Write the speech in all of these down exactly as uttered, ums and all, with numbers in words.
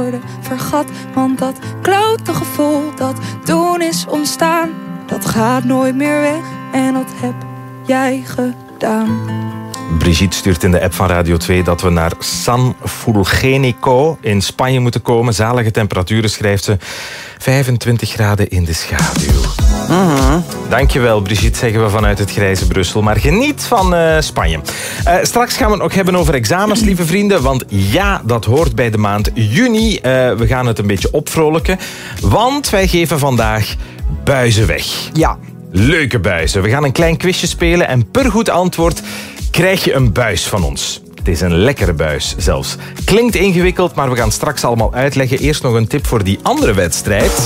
vergat, want dat klote gevoel dat toen is ontstaan, dat gaat nooit meer weg en dat heb jij gedaan. Brigitte stuurt in de app van Radio twee dat we naar San Fulgenico in Spanje moeten komen. Zalige temperaturen, schrijft ze. vijfentwintig graden in de schaduw. Mm-hmm. Dankjewel, Brigitte, zeggen we vanuit het grijze Brussel. Maar geniet van uh, Spanje. Uh, straks gaan we het nog hebben over examens, lieve vrienden. Want ja, dat hoort bij de maand juni. Uh, we gaan het een beetje opvrolijken. Want wij geven vandaag buizen weg. Ja. Leuke buizen. We gaan een klein quizje spelen en per goed antwoord krijg je een buis van ons. Het is een lekkere buis zelfs. Klinkt ingewikkeld, maar we gaan straks allemaal uitleggen. Eerst nog een tip voor die andere wedstrijd.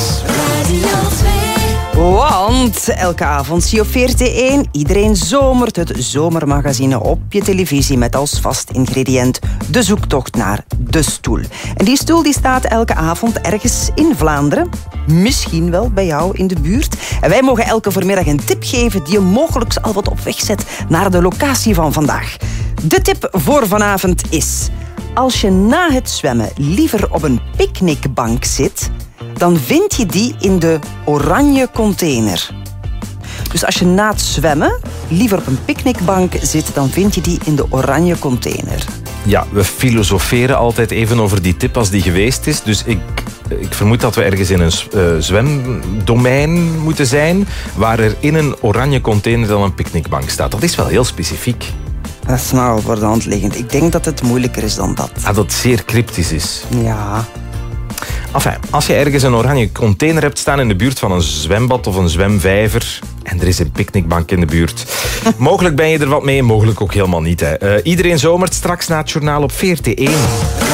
Want elke avond zie je op V R T één iedereen zomert, het zomermagazine op je televisie met als vast ingrediënt de zoektocht naar de stoel. En die stoel die staat elke avond ergens in Vlaanderen. Misschien wel bij jou in de buurt. En wij mogen elke voormiddag een tip geven die je mogelijk al wat op weg zet naar de locatie van vandaag. De tip voor vanavond is: als je na het zwemmen liever op een picknickbank zit, dan vind je die in de oranje container. Dus als je na het zwemmen liever op een picknickbank zit, dan vind je die in de oranje container. Ja, we filosoferen altijd even over die tip als die geweest is. Dus ik, ik vermoed dat we ergens in een uh, zwemdomein moeten zijn, waar er in een oranje container dan een picknickbank staat. Dat is wel heel specifiek. Dat is nou voor de hand liggend. Ik denk dat het moeilijker is dan dat. Ah, dat het zeer cryptisch is. Ja. Enfin, als je ergens een oranje container hebt staan in de buurt van een zwembad of een zwemvijver en er is een picknickbank in de buurt, mogelijk ben je er wat mee, mogelijk ook helemaal niet. Hè. Uh, iedereen zomert straks na het journaal op V R T één.